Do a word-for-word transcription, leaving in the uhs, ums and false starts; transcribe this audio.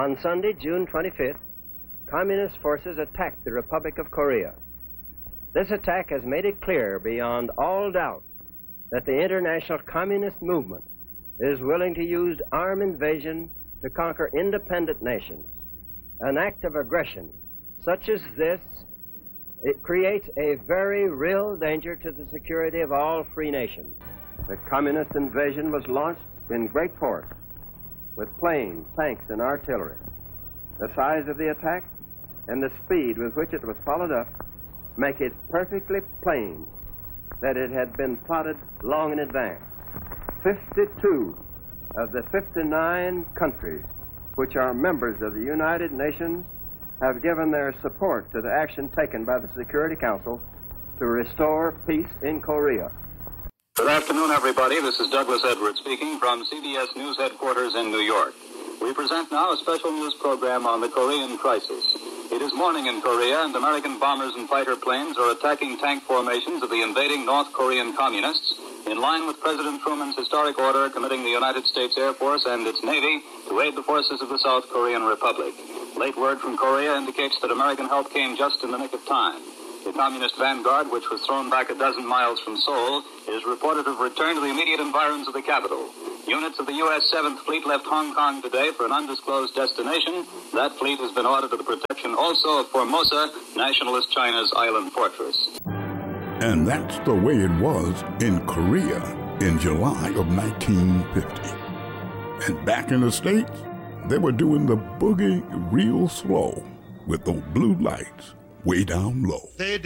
On Sunday, June twenty-fifth, Communist forces attacked the Republic of Korea. This attack has made it clear beyond all doubt that the international communist movement is willing to use armed invasion to conquer independent nations. An act of aggression such as this, it creates a very real danger to the security of all free nations. The communist invasion was launched in great force with planes, tanks, and artillery. The size of the attack and the speed with which it was followed up make it perfectly plain that it had been plotted long in advance. fifty-two of the fifty-nine countries which are members of the United Nations have given their support to the action taken by the Security Council to restore peace in Korea. Good afternoon, everybody. This is Douglas Edwards speaking from C B S News headquarters in New York. We present now a special news program on the Korean crisis. It is morning in Korea, and American bombers and fighter planes are attacking tank formations of the invading North Korean communists, in line with President Truman's historic order committing the United States Air Force and its Navy to aid the forces of the South Korean Republic. Late word from Korea indicates that American help came just in the nick of time. The communist vanguard, which was thrown back a dozen miles from Seoul, is reported to have returned to the immediate environs of the capital. Units of the U S seventh Fleet left Hong Kong today for an undisclosed destination. That fleet has been ordered to the protection also of Formosa, nationalist China's island fortress. And that's the way it was in Korea in July of nineteen fifty. And back in the States, they were doing the boogie real slow with those blue lights way down low.